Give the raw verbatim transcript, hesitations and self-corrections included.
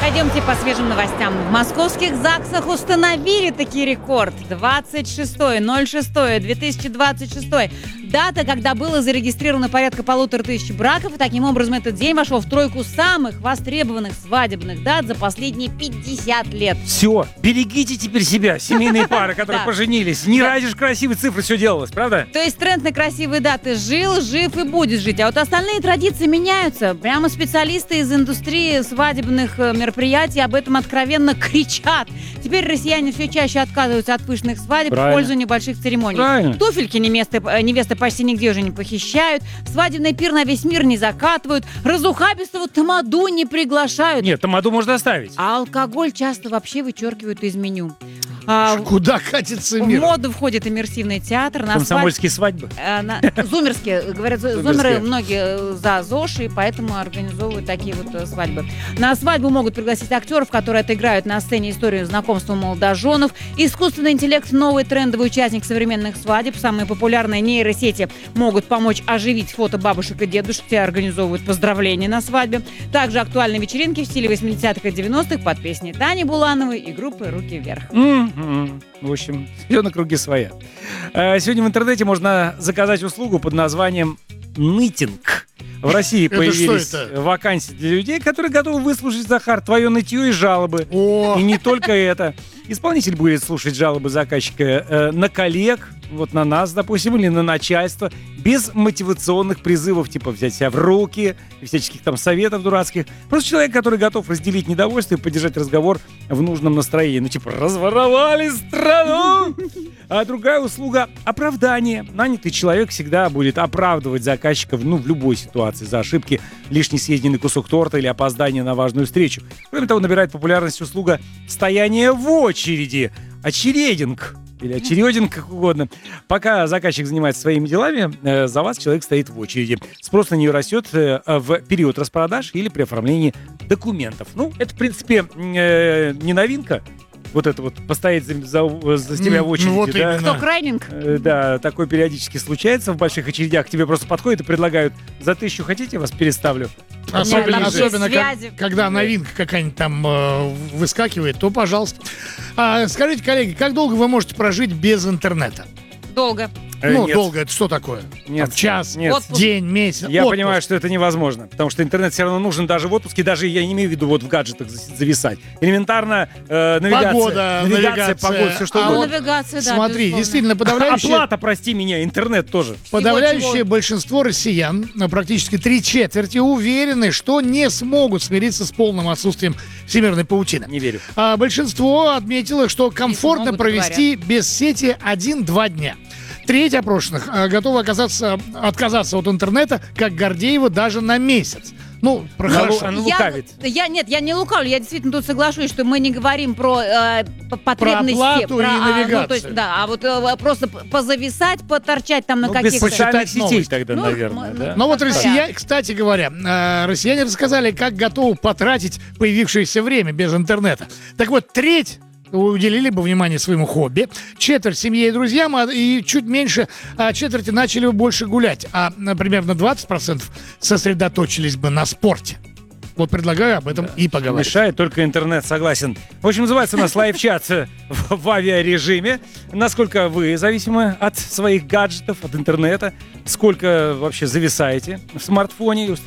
Пойдемте по свежим новостям. В московских ЗАГСах установили таки рекорд. двадцать шестое ноль шестое две тысячи двадцать шестой. Дата, когда было зарегистрировано порядка полутора тысяч браков, и таким образом этот день вошел в тройку самых востребованных свадебных дат за последние пятьдесят лет. Все, берегите теперь себя, семейные пары, которые поженились. Не ради красивой цифры все делалось, правда? То есть тренд на красивые даты жил, жив и будет жить. А вот остальные традиции меняются. Прямо специалисты из индустрии свадебных мероприятий об этом откровенно кричат. Теперь россияне все чаще отказываются от пышных свадеб в пользу небольших церемоний. Правильно. Туфельки невесты, невесты почти нигде уже не похищают, свадебный пир на весь мир не закатывают, разухабистого тамаду не приглашают. Нет, тамаду можно оставить. А алкоголь часто вообще вычеркивают из меню. А, Куда катится в мир? моду входит иммерсивный театр. На Комсомольские свадьбы. Э, на- Зумерские. Говорят, зу- Зумерские. зумеры многие за ЗОЖ, и поэтому организовывают такие вот э, свадьбы. На свадьбу могут пригласить актеров, которые отыграют на сцене историю знакомства молодоженов. Искусственный интеллект — новый трендовый участник современных свадеб. Самые популярные нейросети могут помочь оживить фото бабушек и дедушек. Те организовывают поздравления на свадьбе. Также актуальны вечеринки в стиле восьмидесятых и девяностых под песни Тани Булановой и группы «Руки вверх». М-м. В общем, все на круги своя. Э, Сегодня в интернете можно заказать услугу под названием «нытинг». В России Это появились что это? вакансии для людей, которые готовы выслушать, Захар, твое нытье и жалобы. О, И не только это. Исполнитель будет слушать жалобы заказчика э, на коллег, вот на нас, допустим, или на начальство, без мотивационных призывов, типа взять себя в руки, и всяческих там советов дурацких. Просто человек, который готов разделить недовольство и поддержать разговор в нужном настроении. Ну, типа, разворовали страну! А другая услуга — оправдание. Нанятый человек всегда будет оправдывать заказчика, ну, в любой ситуации за ошибки, лишний съеденный кусок торта или опоздание на важную встречу. Кроме того, набирает популярность услуга «стояние в очереди», очерединг. Или очерединг, как угодно. Пока заказчик занимается своими делами, э, за вас человек стоит в очереди. Спрос на нее растет э, в период распродаж или при оформлении документов. Ну, это, в принципе, э, не новинка. Вот это вот постоять за, за, за тебя в очереди. Ну, вот да? именно. Кто крайнинг? Э, Да, такое периодически случается в больших очередях. К тебе просто подходят и предлагают: за тысячу хотите, вас переставлю. Особенно, там особенно есть как- связи. когда новинка какая-нибудь там э, выскакивает, то пожалуйста. А, скажите, коллеги, как долго вы можете прожить без интернета? Долго. Э, ну, нет. долго, это что такое? Нет. Там, час, Нет. Отпуск. день, месяц, Я отпуск. понимаю, что это невозможно, потому что интернет все равно нужен даже в отпуске, даже я не имею в виду вот в гаджетах зас- зависать. Элементарно э, навигация, Погода, навигация, навигация. погода, все что А Ну, угодно. навигация, да, Смотри, безусловно. действительно, подавляющее, Оплата, прости меня, интернет тоже. подавляющее чего? большинство россиян, а, практически три четверти, уверены, что не смогут смириться с полным отсутствием всемирной паутины. Не верю. А большинство отметило, что комфортно могут, провести без сети один-два дня. Треть опрошенных а, готовы оказаться, отказаться от интернета, как Гордеева, даже на месяц. Ну, про Она хорошо. лу- она Я, лукавит. я- нет, я не лукавлю, я действительно тут соглашусь, что мы не говорим про э, п- потребности. оплату и а, навигацию. ну, то есть, да, а вот э, просто п- позависать, поторчать там на Ну, без каких-то... социальных Почитать сетей новости. тогда, Ну, наверное, м- да? Но вот Да. россияне, кстати говоря, э, россияне рассказали, как готовы потратить появившееся время без интернета. Так вот, треть уделили бы внимание своему хобби, четверть семье и друзьям, а, и чуть меньше а, четверти начали бы больше гулять, а, например, на двадцать процентов сосредоточились бы на спорте. Вот предлагаю об этом и поговорить. Мешает только интернет, согласен. В общем, называется у нас лайв-чат в, в авиарежиме. Насколько вы зависимы от своих гаджетов, от интернета? Сколько вообще зависаете в смартфоне?